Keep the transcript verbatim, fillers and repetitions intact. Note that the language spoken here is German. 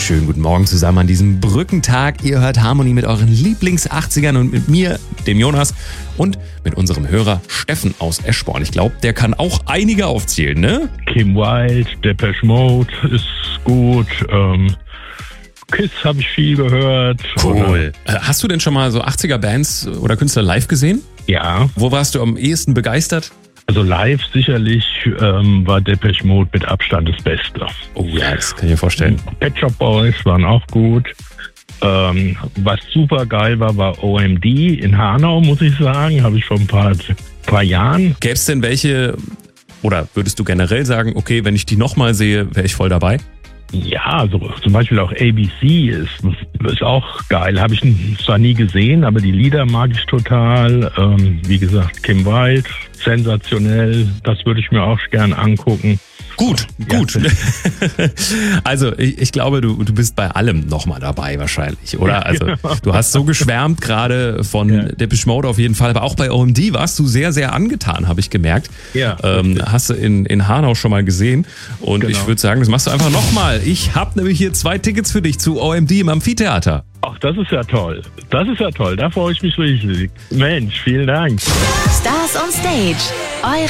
Schönen guten Morgen zusammen an diesem Brückentag. Ihr hört Harmony mit euren Lieblings-achtzigern und mit mir, dem Jonas, und mit unserem Hörer Steffen aus Eschborn. Ich glaube, der kann auch einige aufzählen, ne? Kim Wilde, Depeche Mode ist gut. Ähm, Kiss habe ich viel gehört. Cool. Oder? Hast du denn schon mal so achtziger-Bands oder Künstler live gesehen? Ja. Wo warst du am ehesten begeistert? Also live sicherlich ähm, war Depeche Mode mit Abstand das Beste. Oh ja, das kann ich mir vorstellen. Pet Shop Boys waren auch gut. Ähm, was super geil war, war O M D in Hanau, muss ich sagen. Habe ich vor ein paar, paar Jahren. Gäbe es denn welche, oder würdest du generell sagen, okay, wenn ich die nochmal sehe, wäre ich voll dabei? Ja, also zum Beispiel auch A B C ist, ist auch geil. Habe ich zwar nie gesehen, aber die Lieder mag ich total. Ähm, wie gesagt, Kim Wilde, sensationell. Das würde ich mir auch gern angucken. Gut, gut. Also ich, ich glaube, du, du bist bei allem nochmal dabei wahrscheinlich, oder? Also du hast so geschwärmt gerade von ja. Depeche Mode auf jeden Fall, aber auch bei O M D warst du sehr, sehr angetan, habe ich gemerkt. Ja. Ähm, hast du in, in Hanau schon mal gesehen und Genau. Ich würde sagen, das machst du einfach nochmal. Ich habe nämlich hier zwei Tickets für dich zu O M D im Amphitheater. Ach, das ist ja toll. Das ist ja toll. Da freue ich mich riesig. Mensch, vielen Dank. Stars on Stage. Eure